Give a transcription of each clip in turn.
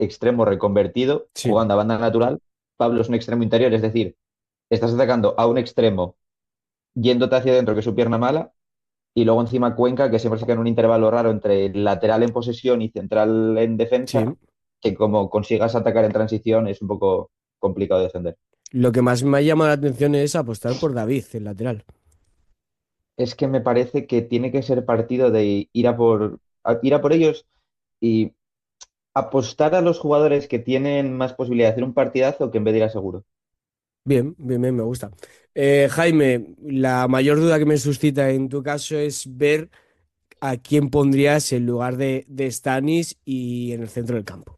extremo reconvertido, Sí, jugando a banda natural. Pablo es un extremo interior, es decir, estás atacando a un extremo yéndote hacia adentro, que es su pierna mala, y luego encima Cuenca, que siempre se queda en un intervalo raro entre lateral en posesión y central en defensa, sí. que como consigas atacar en transición es un poco complicado de defender. Lo que más me ha llamado la atención es apostar por David, el lateral. Es que me parece que tiene que ser partido de ir a por ellos y apostar a los jugadores que tienen más posibilidad de hacer un partidazo que en vez de ir a seguro. Bien, bien, bien, me gusta. Jaime, la mayor duda que me suscita en tu caso es ver a quién pondrías en lugar de Stanis y en el centro del campo.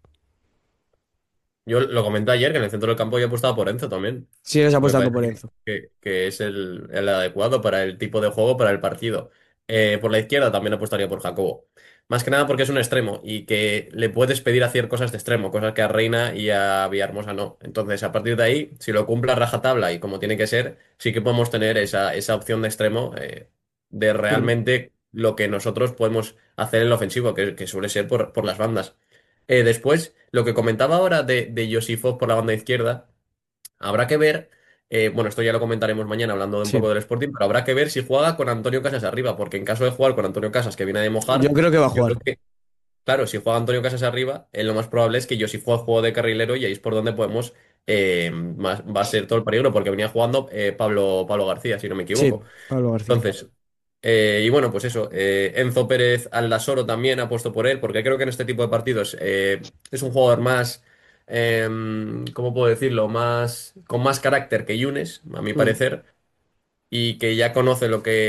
Yo lo comenté ayer que en el centro del campo yo apostaba por Enzo también. Sigues Me apostando parece por Enzo. que es el adecuado para el tipo de juego, para el partido. Por la izquierda también apostaría por Jacobo. Más que nada porque es un extremo y que le puedes pedir hacer cosas de extremo, cosas que a Reina y a Villahermosa no. Entonces, a partir de ahí, si lo cumple a rajatabla y como tiene que ser, sí que podemos tener esa opción de extremo de Mm. realmente lo que nosotros podemos hacer en lo ofensivo, que suele ser por las bandas. Después, lo que comentaba ahora de Josifov por la banda izquierda. Habrá que ver, bueno, esto ya lo comentaremos mañana hablando de un Sí, poco del Sporting, pero habrá que ver si juega con Antonio Casas arriba, porque en caso de jugar con Antonio Casas, que viene de yo mojar, creo que va a yo creo jugar. que, claro, si juega Antonio Casas arriba, lo más probable es que yo si juego juego de carrilero y ahí es por donde podemos, va a ser todo el peligro, porque venía jugando Pablo García, si no me equivoco. Sí, Pablo García. Entonces, y bueno, pues eso, Enzo Pérez Aldasoro también ha puesto por él, porque creo que en este tipo de partidos es un jugador más, ¿cómo puedo decirlo? Con más carácter que Yunes, a mi Mm. parecer, y que ya conoce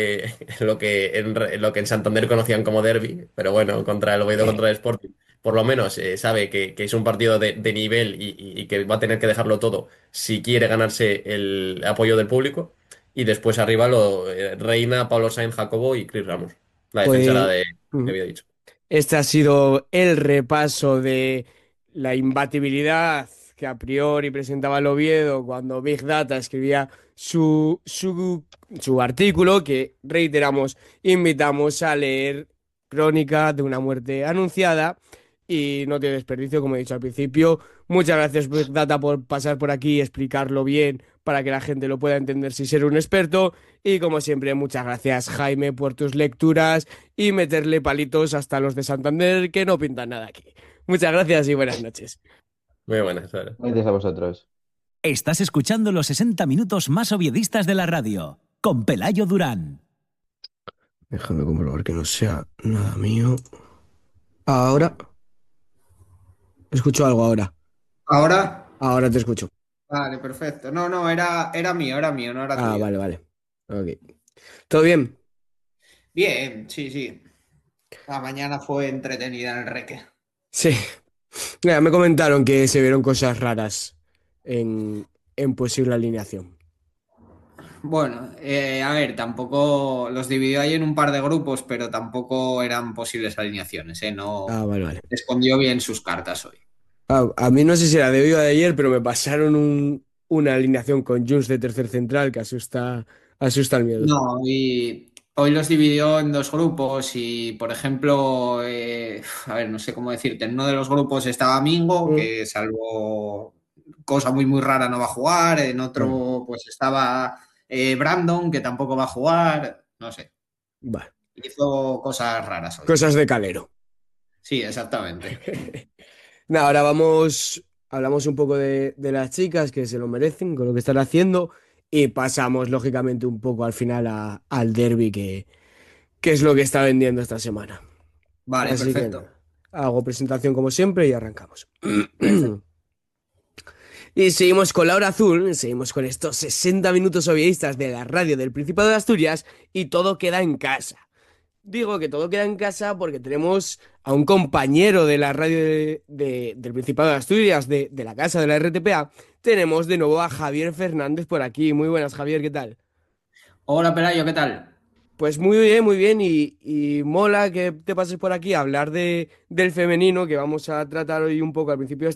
lo que en Santander conocían como derbi, pero bueno, contra el Oviedo, contra el Sporting, por lo menos sabe que es un partido de nivel y que va a tener que dejarlo todo si quiere ganarse el apoyo del público. Y después arriba Reina, Pablo Sainz, Jacobo y Chris Ramos. La defensa era Pues que mm, había dicho. este ha sido el repaso de la imbatibilidad que a priori presentaba el Oviedo cuando Big Data escribía su artículo, que reiteramos, invitamos a leer Crónica de una muerte anunciada y no tiene desperdicio, como he dicho al principio. Muchas gracias, Big Data, por pasar por aquí y explicarlo bien para que la gente lo pueda entender sin ser un experto. Y como siempre, muchas gracias, Jaime, por tus lecturas y meterle palitos hasta los de Santander que no pintan nada aquí. Muchas gracias y buenas noches. Muy buena, Sara. Gracias a vosotros. Estás escuchando los 60 minutos más oviedistas de la radio, con Pelayo Durán. Déjame comprobar que no sea nada mío. Ahora, escucho algo ahora. Ahora, Ahora te escucho. vale, perfecto. No, no, era mío, no era Ah, tuyo. vale, vale. Ok. ¿Todo bien? Bien, sí, sí. La mañana fue entretenida en el Reque. Sí. Mira, me comentaron que se vieron cosas raras en posible alineación. Bueno, a ver, tampoco los dividió ahí en un par de grupos, pero tampoco eran posibles alineaciones, ¿eh? Ah, No vale, vale. escondió bien sus cartas hoy. A mí no sé si era de hoy o de ayer, pero me pasaron una alineación con Junts de tercer central que asusta el miedo. No, y hoy los dividió en dos grupos y, por ejemplo, a ver, no sé cómo decirte, en uno de los grupos estaba Mingo, Mm. que salvo cosa muy, muy rara no va a jugar, en Bueno, otro pues estaba Brandon, que tampoco va a jugar, no sé, vale. hizo cosas raras hoy. Cosas de calero. Sí, exactamente. Nada, ahora hablamos un poco de las chicas que se lo merecen con lo que están haciendo y pasamos lógicamente un poco al final al derby que es lo que está vendiendo esta semana. Vale, Así que perfecto. nada, hago presentación como siempre y arrancamos. Perfecto. Y seguimos con la hora azul, seguimos con estos 60 minutos obviistas de la radio del Principado de Asturias y todo queda en casa. Digo que todo queda en casa porque tenemos a un compañero de la radio del Principado de Asturias, de la casa de la RTPA. Tenemos de nuevo a Javier Fernández por aquí. Muy buenas, Javier, ¿qué tal? Hola, Pelayo, ¿qué tal? Pues muy bien, y mola que te pases por aquí a hablar del femenino, que vamos a tratar hoy un poco al principio